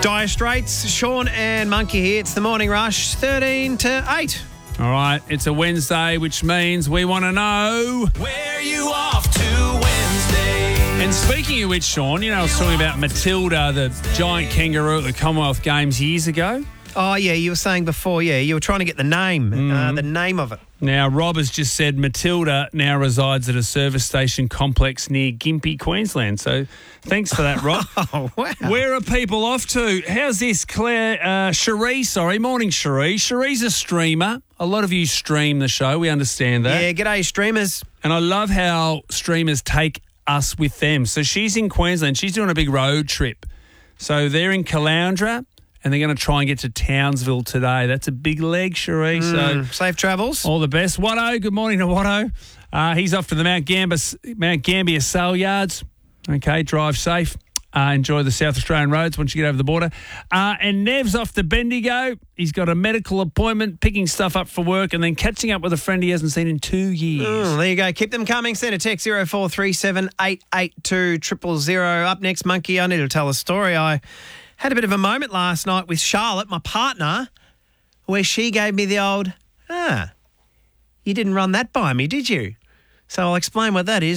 Dire Straits, Sean and Monkey here. It's the Morning Rush, 13 to 8. All right, it's a Wednesday, which means we want to know Where you off to Wednesday? And speaking of which, Sean, I was talking about Matilda, the giant kangaroo at the Commonwealth Games years ago. Oh, yeah, you were saying before, you were trying to get the name of it. Now, Rob has just said Matilda now resides at a service station complex near Gympie, Queensland. So thanks for that, Rob. Oh, wow. Where are people off to? How's this, Claire? Cherie, morning, Cherie. Cherie's a streamer. A lot of you stream the show. We understand that. Yeah, g'day, streamers. And I love how streamers take us with them. So she's in Queensland. She's doing a big road trip. So they're in Caloundra, and they're going to try and get to Townsville today. That's a big leg, Cherie. So safe travels. all the best. Watto, good morning to Watto. He's off to the Mount Gambier sale yards. Okay, drive safe. Enjoy the South Australian roads once you get over the border. And Nev's off to Bendigo. He's got a medical appointment, picking stuff up for work, and then catching up with a friend he hasn't seen in 2 years. There you go. Keep them coming. Send a text 0437 882 000. Up next, Monkey, I need to tell a story. I had a bit of a moment last night with Charlotte, my partner, where she gave me the old, you didn't run that by me, did you? So I'll explain what that is.